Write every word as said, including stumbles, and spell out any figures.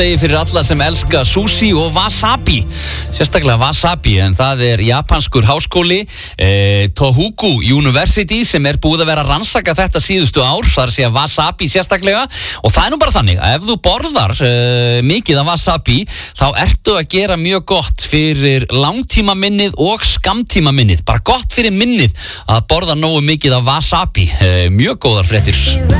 fyrir alla sem elska sushi og wasabi, sérstaklega wasabi, en það er japanskur háskóli eh, Tohoku University sem er búið að vera að rannsaka þetta síðustu ár, það er að segja wasabi sérstaklega, og það er nú bara þannig að ef þú borðar eh, mikið af wasabi þá ertu að gera mjög gott fyrir langtíma minnið og skammtíma minnið, bara gott fyrir minnið að borða nógu mikið af wasabi, eh, mjög góðar fréttir.